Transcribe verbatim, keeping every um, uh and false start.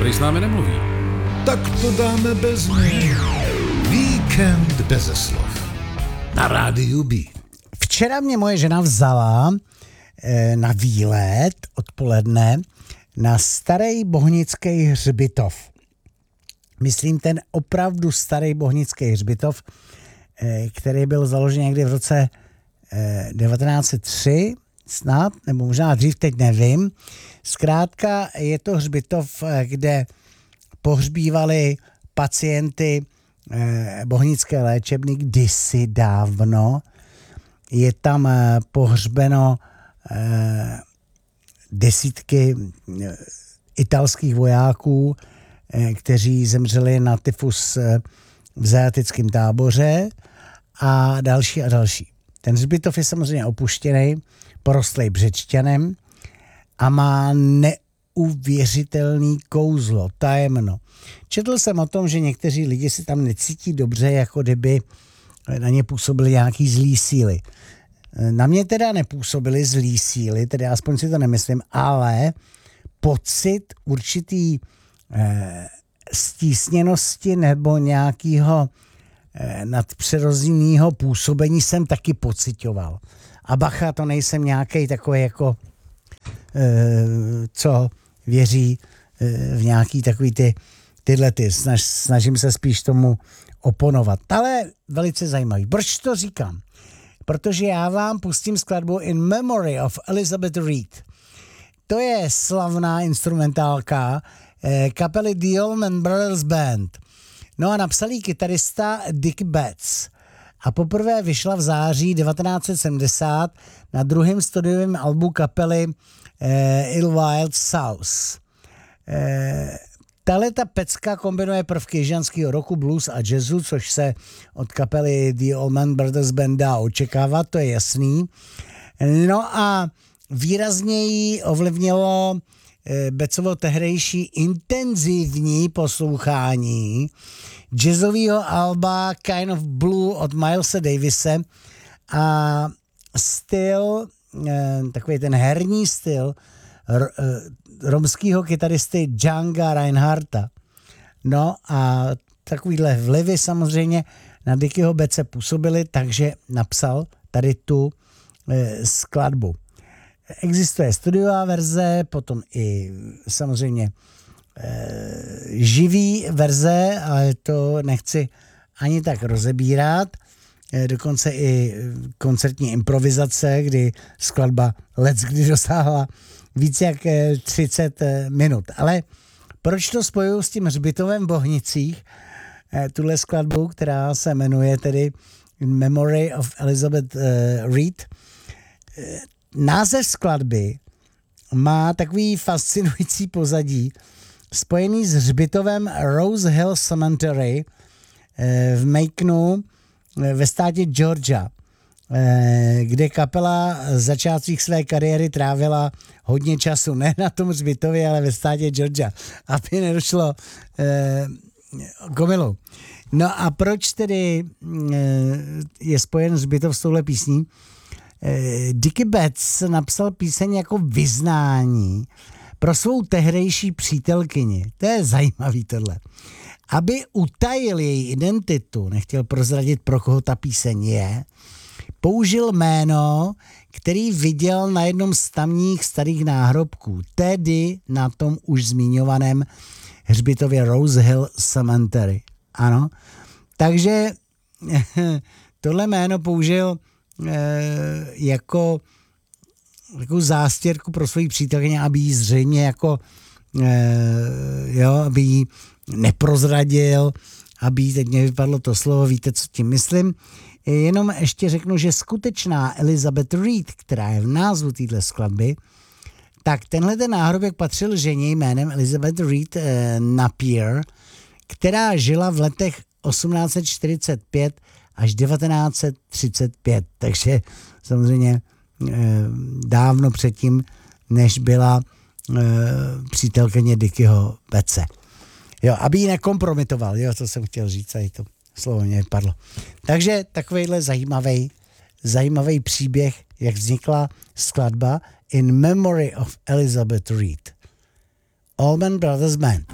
prý s námi nemluví. Tak to dáme bez něj. Víkend beze slov. Na rádiu B. Včera mě moje žena vzala e, na výlet odpoledne na starý bohnický hřbitov. Myslím ten opravdu starý bohnický hřbitov, e, který byl založen někdy v roce e, devatenáct set tři snad, nebo možná dřív, teď nevím. Zkrátka je to hřbitov, kde pohřbívali pacienty eh, bohnické léčebny kdysi dávno. Je tam eh, pohřbeno eh, desítky eh, italských vojáků, eh, kteří zemřeli na tyfus eh, v zajateckém táboře a další a další. Ten hřbitov je samozřejmě opuštěný, porostlej břečťanem a má neuvěřitelný kouzlo, tajemno. Četl jsem o tom, že někteří lidi si tam necítí dobře, jako kdyby na ně působily nějaký zlý síly. Na mě teda nepůsobily zlý síly, tedy aspoň si to nemyslím, ale pocit určitý eh, stísněnosti nebo nějakého eh, nadpřirozeného působení jsem taky pocitoval. A bacha, to nejsem nějaký takový jako eh, co věří eh, v nějaký takový ty tyhle ty. Snaž, snažím se spíš tomu oponovat. Ale velice zajímavý. Proč to říkám? Protože já vám pustím skladbu In Memory of Elizabeth Reed. To je slavná instrumentálka eh, kapely The Allman Brothers Band. No a napsal jí kytarista Dick Betts. A poprvé vyšla v září devatenáct set sedmdesát na druhém studiovém albu kapely eh, Il Wild South. Eh, Tahleta pecka kombinuje prvky jižanského rocku, blues a jazzu, což se od kapely The Allman Brothers Band dá očekávat, to je jasný. No a výrazně ji ovlivnilo eh, Bettovo tehdejší intenzivní poslouchání jazzového alba Kind of Blue od Milese Davise a styl, eh, takový ten herní styl r, eh, romského kytaristy Djanga Reinhardta. No a takovýhle vlivy samozřejmě na Dickyho Bettse působily, takže napsal tady tu eh, skladbu. Existuje studiová verze, potom i samozřejmě eh, živý verze, ale to nechci ani tak rozebírat. Eh, dokonce i koncertní improvizace, kdy skladba leckdy dosáhla více jak třicet minut. Ale proč to spojuju s tím hřbitovem v Bohnicích, tuhle skladbu, která se jmenuje tedy In Memory of Elizabeth Reed. Název skladby má takový fascinující pozadí, spojený s hřbitovem Rose Hill Cemetery v Maconu ve státě Georgia, kde kapela v začátcích své kariéry trávila hodně času, ne na tom hřbitově, ale ve státě Georgia, aby nedošlo eh, k omylu. No a proč tedy eh, je spojen hřbitov s touhle písní? Eh, Dicky Betts napsal píseň jako vyznání pro svou tehdejší přítelkyni. To je zajímavý tohle. Aby utajil její identitu, nechtěl prozradit, pro koho ta píseň je, použil jméno, který viděl na jednom z tamních starých náhrobků, tedy na tom už zmiňovaném hřbitově Rose Hill Cemetery. Ano, takže tohle jméno použil eh, jako, jako zástěrku pro svoji přítelkyni, aby jí zřejmě jako, eh, jo, aby jí neprozradil, aby jí, teď mě vypadlo to slovo, víte, co tím myslím. Jenom ještě řeknu, že skutečná Elizabeth Reed, která je v názvu téhle skladby, tak tenhle ten náhrobek patřil ženě jménem Elizabeth Reed eh, Napier, která žila v letech osmnáct set čtyřicet pět až devatenáct set třicet pět. Takže samozřejmě eh, dávno předtím, než byla eh, přítelkyně Dickyho Bettse. Jo, aby ji nekompromitoval, jo, to jsem chtěl říct, tady to slovo mě padlo. Takže takovejhle zajímavý, zajímavý příběh, jak vznikla skladba In Memory of Elizabeth Reed. Allman Brothers Band.